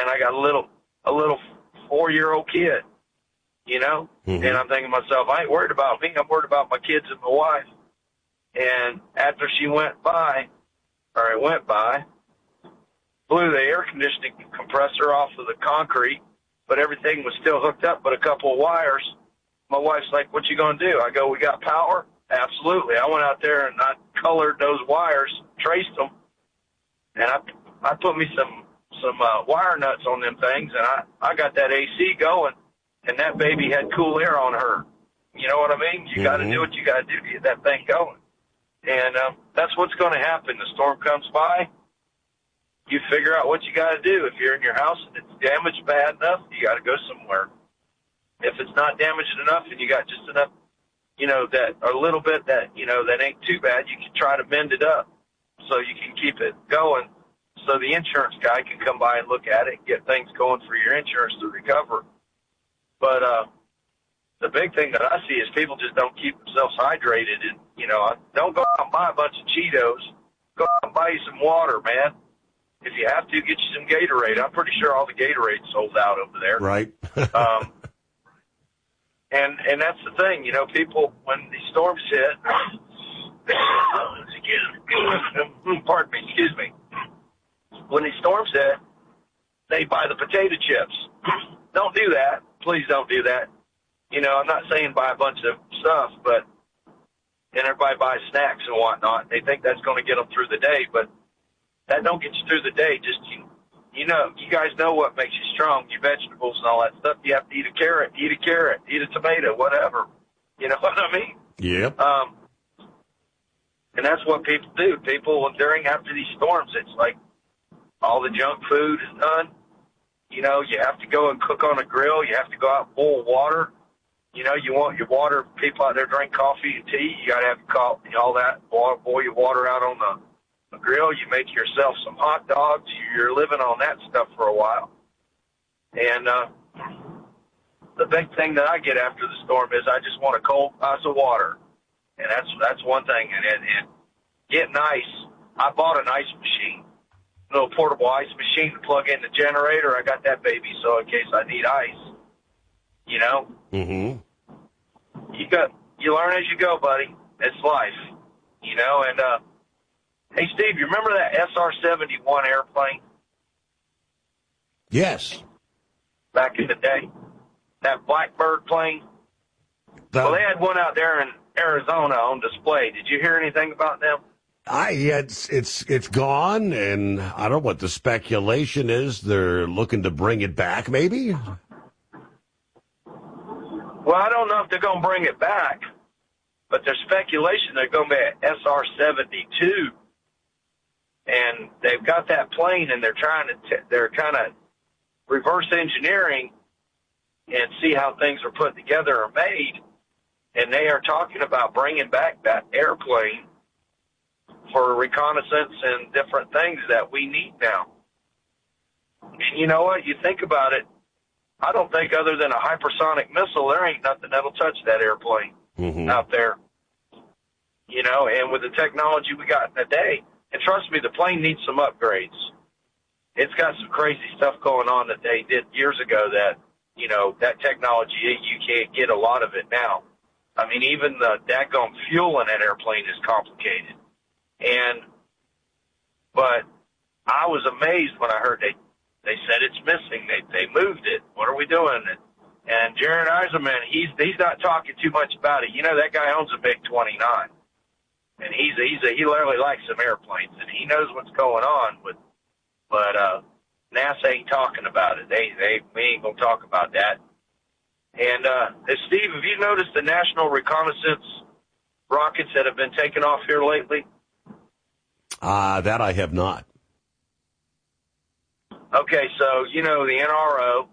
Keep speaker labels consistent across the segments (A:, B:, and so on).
A: and I got a little 4-year-old kid, you know?
B: Mm-hmm.
A: And I'm thinking to myself, I ain't worried about me. I'm worried about my kids and my wife. And after she went by, blew the air conditioning compressor off of the concrete, but everything was still hooked up but a couple of wires. My wife's like, what you going to do? I go, we got power? Absolutely. I went out there and I colored those wires, traced them, and I put me some wire nuts on them things, and I got that AC going, and that baby had cool air on her. You know what I mean? You got to do what you got to do to get that thing going. And that's what's going to happen. The storm comes by. You figure out what you got to do. If you're in your house and it's damaged bad enough, you got to go somewhere. If it's not damaged enough and you got just enough, you know, that a little bit that, you know, that ain't too bad, you can try to mend it up so you can keep it going so the insurance guy can come by and look at it and get things going for your insurance to recover. But the big thing that I see is people just don't keep themselves hydrated. And, you know, don't go out and buy a bunch of Cheetos. Go out and buy you some water, man. If you have to, get you some Gatorade. I'm pretty sure all the Gatorade's sold out over there.
B: Right.
A: And that's the thing, you know, people, when these storms hit, pardon me, excuse me. When these storms hit, they buy the potato chips. Don't do that. Please don't do that. You know, I'm not saying buy a bunch of stuff, but and everybody buys snacks and whatnot. They think that's going to get them through the day, but that don't get you through the day. Just, you know, you guys know what makes you strong, your vegetables and all that stuff. You have to eat a carrot, eat a tomato, whatever. You know what I mean?
B: Yep.
A: And that's what people do. People, after these storms, it's like all the junk food is done. You know, you have to go and cook on a grill. You have to go out and boil water. You know, you want your water. People out there drink coffee and tea. You got to have coffee, all that. Boil your water out on the grill. You make yourself some hot dogs. You're living on that stuff for a while. And the big thing that I get after the storm is I just want a cold glass of water. And that's one thing. And getting ice. I bought an ice machine, a little portable ice machine to plug in the generator. I got that baby, so in case I need ice, you know.
B: Mm-hmm.
A: You learn as you go, buddy. It's life, you know. And hey, Steve, you remember that SR-71 airplane?
B: Yes.
A: Back in the day, that Blackbird plane. Well, they had one out there in Arizona on display. Did you hear anything about them?
B: It's gone, and I don't know what the speculation is. They're looking to bring it back, maybe?
A: Well, I don't know if they're going to bring it back, but there's speculation they're going to be at SR-72, and they've got that plane, and they're kind of reverse engineering and see how things are put together or made, and they are talking about bringing back that airplane for reconnaissance and different things that we need now. And you know what? You think about it, I don't think other than a hypersonic missile, there ain't nothing that'll touch that airplane out there. You know, and with the technology we got in the day, and trust me, the plane needs some upgrades. It's got some crazy stuff going on that they did years ago that, you know, that technology, you can't get a lot of it now. I mean, even the daggone fuel in that airplane is complicated. But I was amazed when I heard they said it's missing. They moved it. What are we doing? And Jared Eiserman, he's not talking too much about it. You know, that guy owns a MiG-29, and he literally likes some airplanes, and he knows what's going on. But NASA ain't talking about it. We ain't gonna talk about that. And Steve, have you noticed the National Reconnaissance rockets that have been taken off here lately?
B: That I have not.
A: Okay, so, you know, the NRO,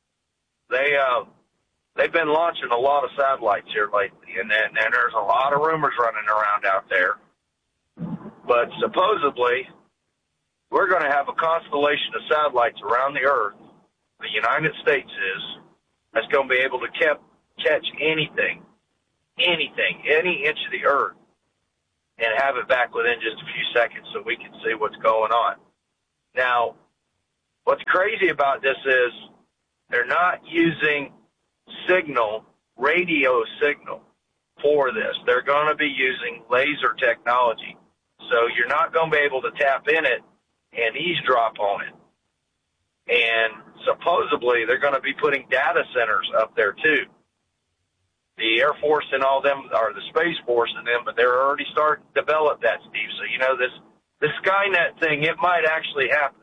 A: they've been launching a lot of satellites here lately, and there's a lot of rumors running around out there. But supposedly, we're going to have a constellation of satellites around the Earth, the United States is, that's going to be able to catch anything, any inch of the Earth, and have it back within just a few seconds so we can see what's going on. Now, What's crazy about this is they're not using radio signal for this. They're going to be using laser technology. So you're not going to be able to tap in it and eavesdrop on it. And supposedly they're going to be putting data centers up there too. The Air Force and all them, or the Space Force and them, but they're already starting to develop that, Steve. So, this Skynet thing, it might actually happen,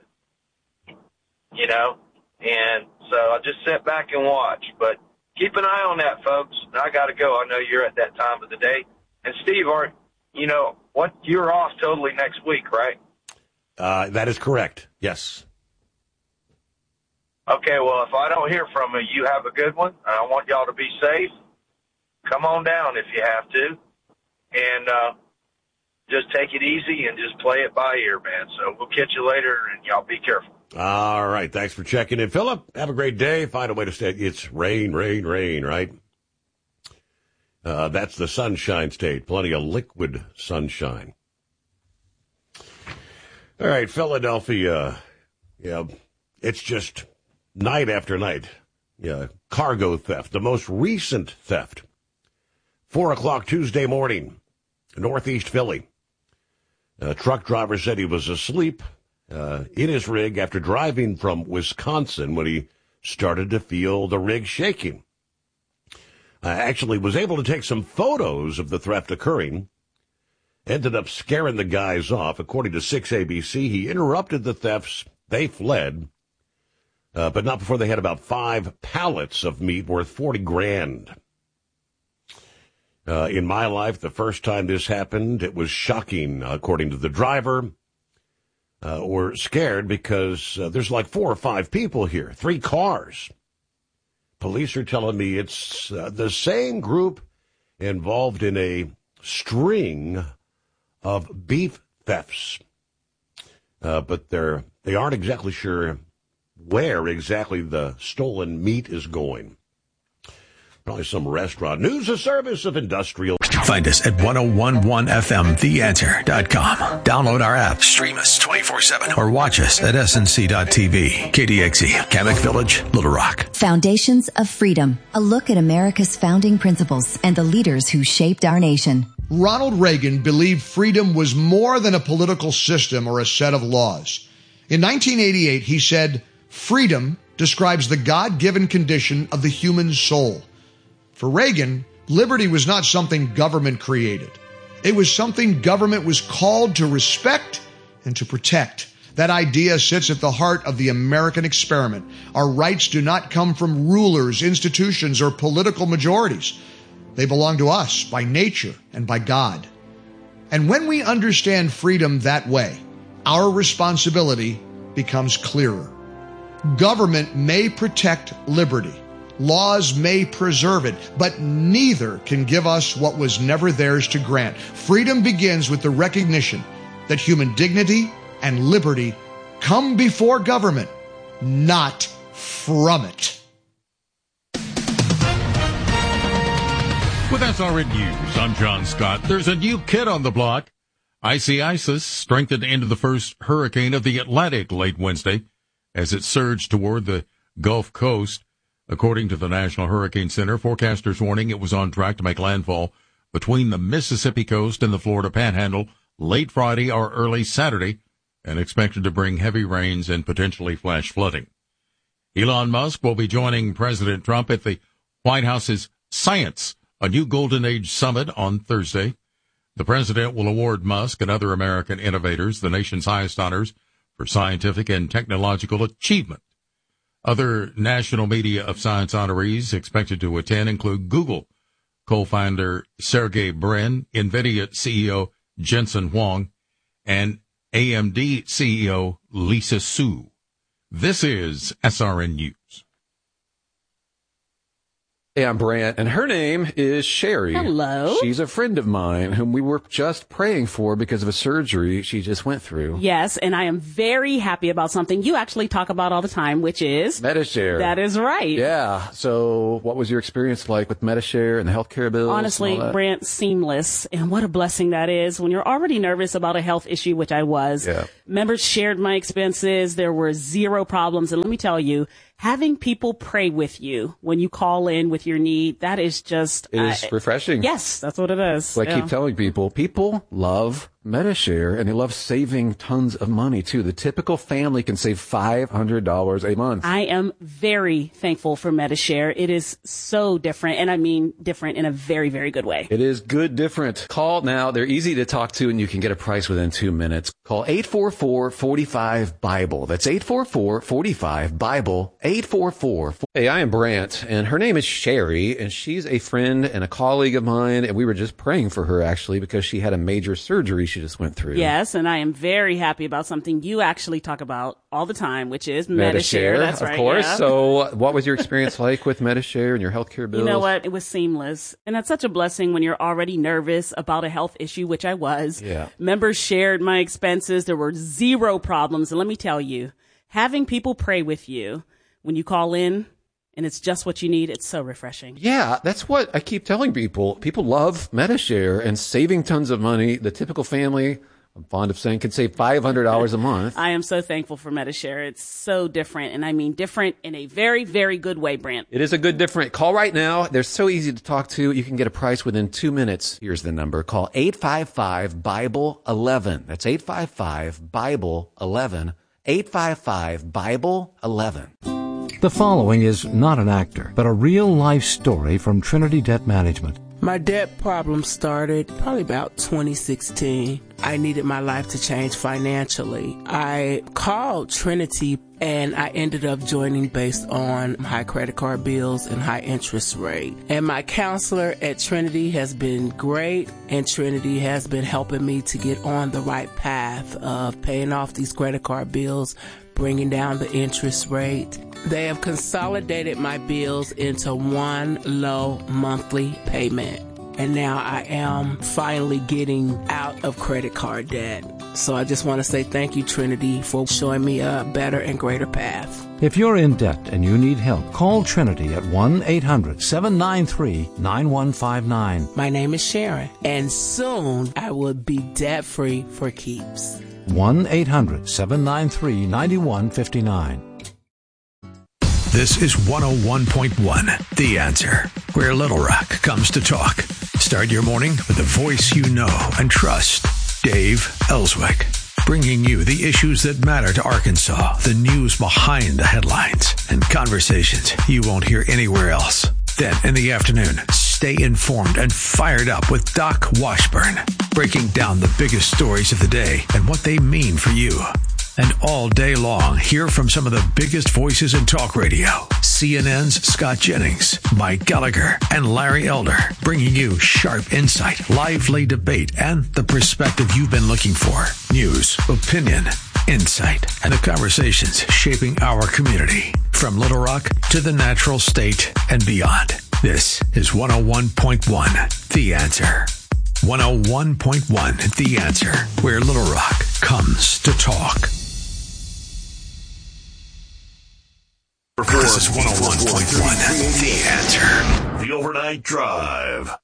A: And so I just sit back and watch. But keep an eye on that, folks. I got to go. I know you're at that time of the day. And, Steve, you're off totally next week, right?
B: That is correct, yes.
A: Okay, well, if I don't hear from you, you have a good one. I want y'all to be safe. Come on down if you have to. And just take it easy and just play it by ear, man. So we'll catch you later, and y'all be careful.
B: All right. Thanks for checking in, Philip. Have a great day. Find a way to stay. It's rain, right? That's the Sunshine State. Plenty of liquid sunshine. All right, Philadelphia. It's just night after night. Cargo theft. The most recent theft. 4:00 Tuesday morning, Northeast Philly. A truck driver said he was asleep in his rig after driving from Wisconsin when he started to feel the rig shaking. Actually was able to take some photos of the theft occurring. Ended up scaring the guys off. According to 6ABC, he interrupted the thefts. They fled, but not before they had about 5 pallets of meat worth $40,000. In my life, the first time this happened, it was shocking, according to the driver. We're scared because there's like 4 or 5 people here, 3 cars. Police are telling me it's the same group involved in a string of beef thefts. But they aren't exactly sure where exactly the stolen meat is going. Probably some restaurant. News, a service of industrial.
C: Find us at 1011fmtheanswer.com. Download our app. Stream us 24/7 or watch us at snc.tv. KDXE, Kamek Village, Little Rock.
D: Foundations of Freedom. A look at America's founding principles and the leaders who shaped our nation.
E: Ronald Reagan believed freedom was more than a political system or a set of laws. In 1988, he said, "Freedom describes the God-given condition of the human soul." For Reagan, liberty was not something government created. It was something government was called to respect and to protect. That idea sits at the heart of the American experiment. Our rights do not come from rulers, institutions, or political majorities. They belong to us by nature and by God. And when we understand freedom that way, our responsibility becomes clearer. Government may protect liberty. Laws may preserve it, but neither can give us what was never theirs to grant. Freedom begins with the recognition that human dignity and liberty come before government, not from it.
F: With SRN News, I'm John Scott. There's a new kid on the block. Icy Isis strengthened into the first hurricane of the Atlantic late Wednesday as it surged toward the Gulf Coast. According to the National Hurricane Center, forecasters warning it was on track to make landfall between the Mississippi coast and the Florida Panhandle late Friday or early Saturday, and expected to bring heavy rains and potentially flash flooding. Elon Musk will be joining President Trump at the White House's Science, a New Golden Age Summit on Thursday. The president will award Musk and other American innovators the nation's highest honors for scientific and technological achievement. Other National Media of Science honorees expected to attend include Google co-founder Sergey Brin, NVIDIA CEO Jensen Huang, and AMD CEO Lisa Su. This is SRN News.
G: Hey, I'm Brant, and her name is Sherry.
H: Hello.
G: She's a friend of mine whom we were just praying for because of a surgery she just went through.
H: Yes, and I am very happy about something you actually talk about all the time, which is
G: Medi-Share.
H: That is right.
G: Yeah. So what was your experience like with Medi-Share and the healthcare bills?
H: Honestly, Brant, seamless. And what a blessing that is when you're already nervous about a health issue, which I was.
G: Yeah.
H: Members shared my expenses. There were zero problems. And let me tell you, having people pray with you when you call in with your need, that is just...
G: It is refreshing.
H: Yes, that's what it is.
G: So I keep telling people love Medi-Share, and they love saving tons of money, too. The typical family can save $500 a month.
H: I am very thankful for Medi-Share. It is so different, and I mean different in a very, very good way.
G: It is good different. Call now. They're easy to talk to, and you can get a price within 2 minutes. Call 844-45-BIBLE. That's 844-45-BIBLE. 844. Hey, I am Brant, and her name is Sherry, and she's a friend and a colleague of mine, and we were just praying for her, actually, because she had a major surgery she just went through.
H: Yes, and I am very happy about something you actually talk about all the time, which is Medi-Share. That's right.
G: Of course.
H: Yeah.
G: So what was your experience like with Medi-Share and your healthcare bills?
H: You know what? It was seamless. And that's such a blessing when you're already nervous about a health issue, which I was.
G: Yeah.
H: Members shared my expenses. There were zero problems. And let me tell you, having people pray with you when you call in, and it's just what you need, it's so refreshing.
G: Yeah, that's what I keep telling people. People love Medi-Share and saving tons of money. The typical family, I'm fond of saying, can save $500 a month.
H: I am so thankful for Medi-Share. It's so different, and I mean different in a very, very good way, Brant.
G: It is a good different. Call right now. They're so easy to talk to. You can get a price within 2 minutes. Here's the number. Call 855-BIBLE-11. That's 855-BIBLE-11. 855-BIBLE-11.
I: The following is not an actor, but a real-life story from Trinity Debt Management.
J: My debt problem started probably about 2016. I needed my life to change financially. I called Trinity and I ended up joining based on high credit card bills and high interest rate. And my counselor at Trinity has been great, and Trinity has been helping me to get on the right path of paying off these credit card bills, bringing down the interest rate. They have consolidated my bills into one low monthly payment. And now I am finally getting out of credit card debt. So I just want to say thank you, Trinity, for showing me a better and greater path.
I: If you're in debt and you need help, call Trinity at 1-800-793-9159.
J: My name is Sharon, and soon I will be debt-free for keeps.
I: 1-800-793-9159.
C: This is 101.1 The Answer, where Little Rock comes to talk. Start your morning with the voice you know and trust, Dave Ellswick, bringing you the issues that matter to Arkansas, the news behind the headlines, and conversations you won't hear anywhere else. Then in the afternoon, stay informed and fired up with Doc Washburn, breaking down the biggest stories of the day and what they mean for you. And all day long, hear from some of the biggest voices in talk radio. CNN's Scott Jennings, Mike Gallagher, and Larry Elder, bringing you sharp insight, lively debate, and the perspective you've been looking for. News, opinion, insight, and the conversations shaping our community. From Little Rock to the Natural State and beyond. This is 101.1 The Answer. 101.1 The Answer, where Little Rock comes to talk. This is 101.1 The Answer.
B: The Overnight Drive.